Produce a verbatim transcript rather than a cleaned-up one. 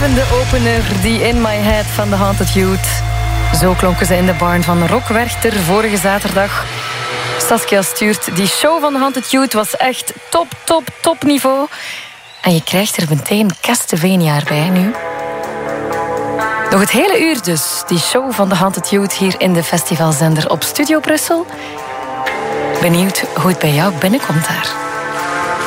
blijvende opener, die In My Head van The Haunted Youth. Zo klonken ze in de barn van Rock Werchter vorige zaterdag. Saskia stuurt, die show van The Haunted Youth was echt top, top, top niveau. En je krijgt er meteen Castlevania bij nu. Nog het hele uur dus, die show van The Haunted Youth hier in de festivalzender op Studio Brussel. Benieuwd hoe het bij jou binnenkomt daar.